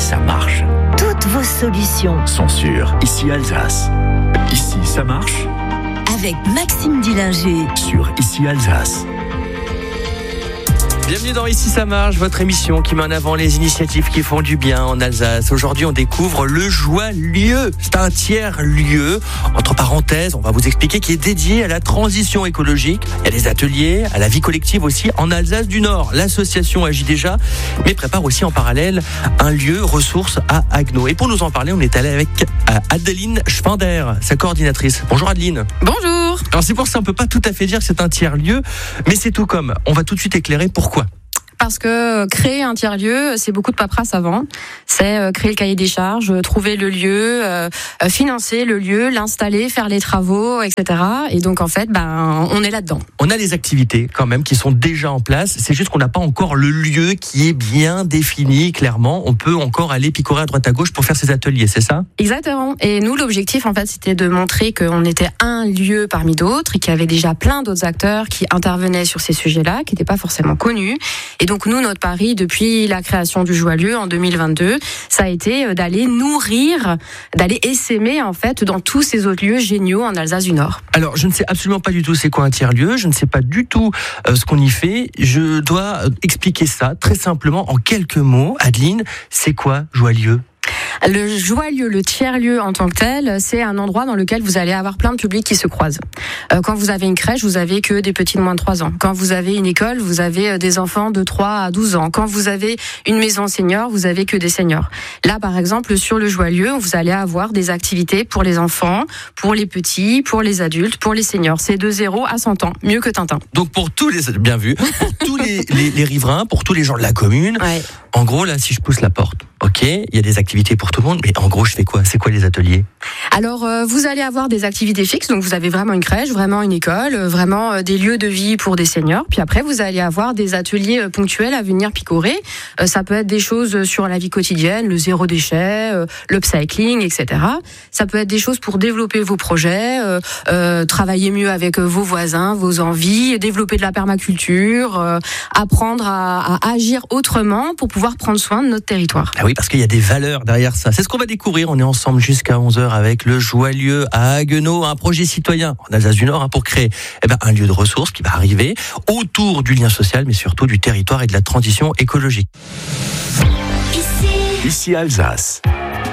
ça marche. Toutes vos solutions Sont sur Ici Alsace. Ici ça marche avec Maxime Dillinger. sur Ici Alsace. Bienvenue dans Ici ça marche, votre émission qui met en avant les initiatives qui font du bien en Alsace. Aujourd'hui, on découvre le Joyeux. C'est un tiers-lieu, entre parenthèses, on va vous expliquer, qui est dédié à la transition écologique. Il y a des ateliers, à la vie collective aussi en Alsace du Nord. L'association agit déjà, mais prépare aussi en parallèle un lieu ressource à Haguenau. Et pour nous en parler, on est allé avec Adeline Schwander, sa coordinatrice. Bonjour Adeline. Bonjour. Alors c'est pour ça, on peut pas tout à fait dire que c'est un tiers-lieu, mais c'est tout comme. On va tout de suite éclairer pourquoi. Parce que créer un tiers-lieu, c'est beaucoup de paperasse avant. C'est créer le cahier des charges, trouver le lieu, financer le lieu, l'installer, faire les travaux, etc. Et donc en fait, on est là-dedans. On a les activités quand même qui sont déjà en place. C'est juste qu'on n'a pas encore le lieu qui est bien défini clairement. On peut encore aller picorer à droite à gauche pour faire ses ateliers, c'est ça ? Exactement. Et nous, l'objectif, en fait, c'était de montrer qu'on était un lieu parmi d'autres et qu'il y avait déjà plein d'autres acteurs qui intervenaient sur ces sujets-là, qui n'étaient pas forcément connus. Et donc nous, notre pari, depuis la création du Joyeux en 2022, ça a été d'aller nourrir, d'aller essaimer en fait dans tous ces autres lieux géniaux en Alsace du Nord. Alors, je ne sais absolument pas du tout c'est quoi un tiers-lieu. Je ne sais pas du tout ce qu'on y fait. Je dois expliquer ça très simplement en quelques mots. Adeline, c'est quoi Joyeux ? Le Joyeux, le tiers-lieu en tant que tel, c'est un endroit dans lequel vous allez avoir plein de publics qui se croisent. Quand vous avez une crèche, vous avez que des petits de moins de 3 ans. Quand vous avez une école, vous avez des enfants de 3 à 12 ans. Quand vous avez une maison senior, vous avez que des seniors. Là, par exemple, sur le Joyeux, vous allez avoir des activités pour les enfants, pour les petits, pour les adultes, pour les seniors. C'est de 0 à 100 ans, mieux que Tintin. Donc pour tous les, bien vu, pour tous les riverains, pour tous les gens de la commune. Ouais. En gros, là, si je pousse la porte, ok, il y a des activités pour tout le monde, mais en gros, je fais quoi ? C'est quoi les ateliers ? Alors, vous allez avoir des activités fixes, donc vous avez vraiment une crèche, vraiment une école, vraiment des lieux de vie pour des seniors. Puis après, vous allez avoir des ateliers ponctuels à venir picorer. Ça peut être des choses sur la vie quotidienne, le zéro déchet, l'upcycling, etc. Ça peut être des choses pour développer vos projets, travailler mieux avec vos voisins, vos envies, développer de la permaculture, apprendre à agir autrement pour pouvoir prendre soin de notre territoire. Ah oui, parce qu'il y a des valeurs derrière ça. C'est ce qu'on va découvrir. On est ensemble jusqu'à 11h avec le Joyeux à Haguenau, un projet citoyen en Alsace du Nord pour créer un lieu de ressources qui va arriver autour du lien social, mais surtout du territoire et de la transition écologique. Ici Alsace.